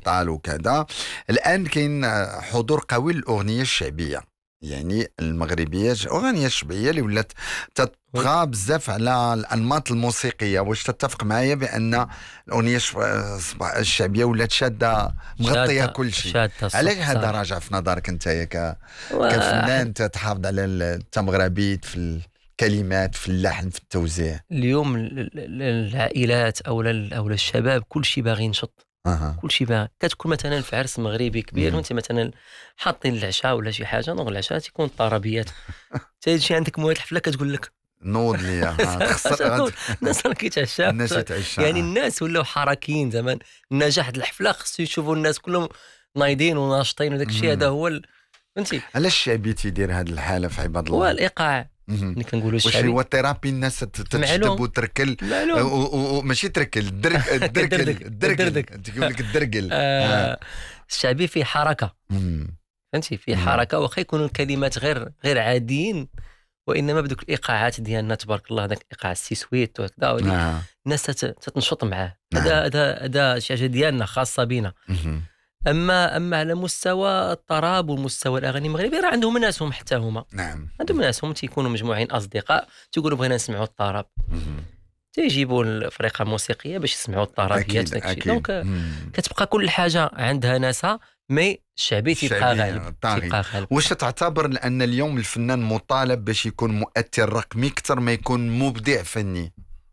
الأبطال وكذا. الآن كاين حضور قوي للأغنية الشعبية، يعني المغربية أغنية شعبية اللي ولات تطغى بزاف على الأنماط الموسيقية. واش تتفق معايا بأن الأغنية الشعبية ولات شادة مغطية كل شيء؟ علاش هذا راجع في نظرك أنت كفنان تحافظ على التمغربيت في الكلمات، في اللحن، في التوزيع؟ اليوم العائلات او الشباب كل شيء باغي ينشط، كل شيء باغي. كتكون مثلا في عرس مغربي كبير وانت مثلا حاطين العشاء ولا شي حاجه، نوض العشاء تيكون الطربيات، تجي عندك مواد الحفله كتقول لك نوض ليا تخسر الناس راه كيتعشاو، يعني الناس ولاو حركيين. زمان النجاح د الحفله خصو يشوفوا الناس كلهم نايضين وناشطين، وداك الشيء هذا هو فهمتي. علاش الشعبي تيدير هذه الحاله في عباد الله؟ هو الايقاع اللي كنقولوا الشعبي. واش هو الثيرابي؟ الناس تشدب وتركل وماشي تركل الدركل تقول لك الدركل. الشعبي فيه حركه، فهمتي، فيه حركه، واخا يكونوا الكلمات غير عاديين، وانما بدوك الايقاعات ديالنا تبارك الله، داك الايقاع السيسويت وهكذا الناس تتنشط معاه. هذا شي حاجه ديالنا خاصه بنا. اما على مستوى الطرب ومستوى الاغاني المغربيه راه عندهم ناسهم حتى هما. نعم، عندهم ناسهم تيكونوا مجموعين اصدقاء تيقولوا بغينا نسمعوا الطرب، تيجيبوا الفرقه موسيقيه باش يسمعوا الطربيات. داكشي دونك كتبقى كل حاجه عندها ناسها، مي الشعبي تيبقى غالب. واش تعتبر ان اليوم الفنان مطالب باش يكون مؤثر رقمي اكثر ما يكون مبدع فني؟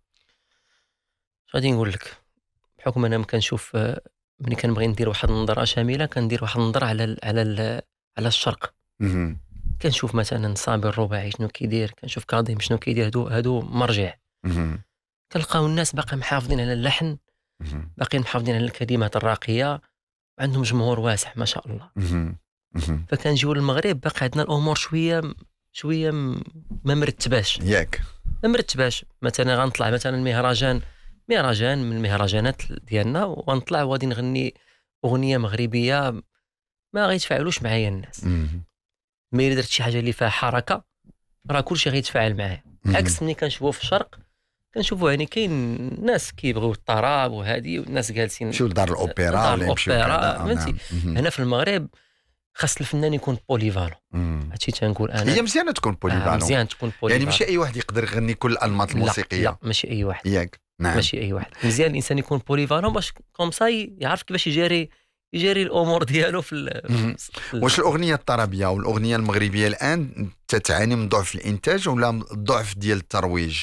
غادي نقول لك، بحكم انا كنشوف ملي كنبغي ندير واحد النظره شامله، كندير واحد النظره على الشرق. كنشوف مثلا صابر الرباعي شنو كيدير، كنشوف كاظم شنو كيدير، هادو مرجع. كنلقاو الناس باقي محافظين على اللحن، باقيين محافظين على الكلمات الراقيه، عندهم جمهور واسع ما شاء الله. فكنجيو للمغرب باقي عندنا الامور شويه ما مرتباش، ياك ما مرتباش. مثلا غنطلع مثلا مهرجان من المهرجانات ديالنا، ونطلع وغادي نغني اغنيه مغربيه، ما غيتفاعلوش معايا الناس. مي الا درت شي حاجه اللي فيها حركه راه كلشي غيتفاعل معايا. عكس ملي كنشوفوا في الشرق، كنشوفوا يعني كاين ناس كيبغيو الطرب وهذه، والناس جالسين يمشيو لدار الاوبرا ولا يمشيو كذا. فهمتي. هنا في المغرب خاص الفنان يكون بوليفالون. هادشي تنقول انا، هي مزيانه تكون بوليفالون. مزيان تكون بوليفالون، يعني ماشي اي واحد يقدر يغني كل الانماط الموسيقيه. لا ماشي اي واحد. ياك نعم، ماشي اي واحد. مزيان الانسان يكون بوليفالون باش كومساي يعرف كيفاش يجاري الامور ديالو واش الاغنيه الطربيه والاغنيه المغربيه الان تتعاني من ضعف الانتاج ولا ضعف ديال الترويج؟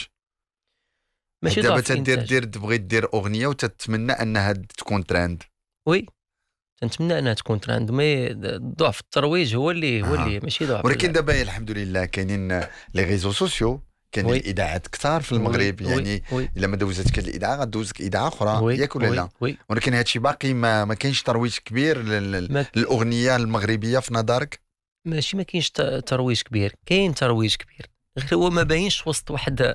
ماشي دابا تبغي دير اغنيه وتتمنى انها تكون ترند. وي تنتمنى انها تكون ترند، مي ضعف الترويج هو اللي ماشي ضعف. ولكن دابا الحمد لله كاينين لي ريزو سوسيو، كاين الاذاعات كثار في المغرب. يعني الا ما دوزتك الاذاعه غدوزك اذاعه اخرى، ياك ولا لا؟ ولكن هادشي باقي ما كاينش ترويج كبير للاغنيه المغربيه في نظرك؟ ماشي ما كاينش ترويج كبير، كاين ترويج كبير، غير هو ما باينش وسط واحد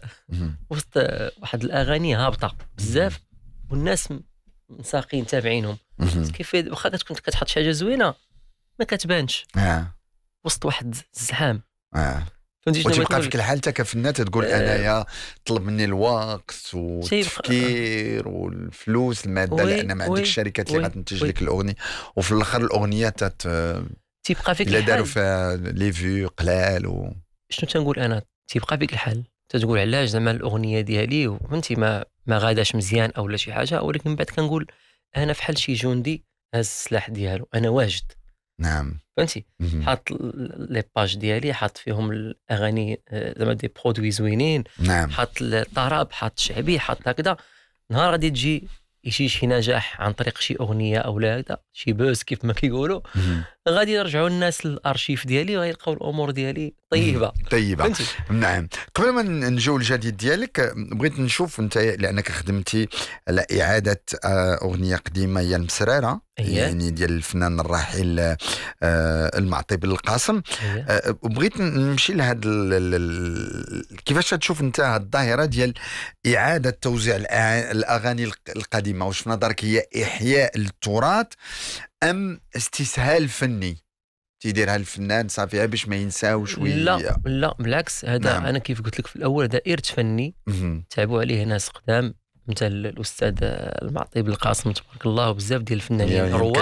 الاغاني هابطه بزاف والناس مساقين تابعينهم. كيف واخا كتكون كتحط شي حاجه زوينه ما كتبانش وسط واحد الزحام. وتبقى فيك الحال حتى كفنان تقول انايا طلب مني الوقت والتفكير والفلوس الماده، لان ما عندك الشركات اللي غتنتج لك الاغنيه، وفي الاخر الاغنيه تيبقى فيك الحال الا داروا فيها لي فيو قلال شنو تنقول انا، تيبقى فيك الحال تتقول علاش زعما الاغنيه ديالي وانت ما غاداش مزيان او لا شي حاجه. ولكن من بعد كنقول انا فحال شي جندي هز السلاح ديالو، انا واجد. نعم فهمتي، حاط لي باج ديالي، حاط فيهم الاغاني زعما دي برودوي زوينين. نعم، حاط الطرب، حاط شعبي، حاط هكذا. نهار غادي تجي يجي شي نجاح عن طريق شي اغنيه او لا هذا شي بوز كيف ما كيقولوا، غادي يرجعوا الناس للارشيف ديالي وغيلقاو الامور ديالي طيبه. نعم. قبل ما نجيو الجديد ديالك، بغيت نشوف انت لانك خدمتي على اعاده اغنيه قديمه هي المسراره، يعني ديال الفنان الراحل المعطي بن القاسم. وبغيت نمشي لهذا كيفاش تشوف انت هذه الظاهره ديال اعاده توزيع الاغاني القديمه؟ واش في نظرك هي احياء للتراث ام استسهال فني تيديرها الفنان صافي باش ما ينساوش؟ لا بالعكس، هذا نعم. انا كيف قلت لك في الاول هذا ارث فني تعبوا عليه ناس قدام، مثل الاستاذ المعطي بن القاسم تبارك الله، وبزاف ديال الفنانين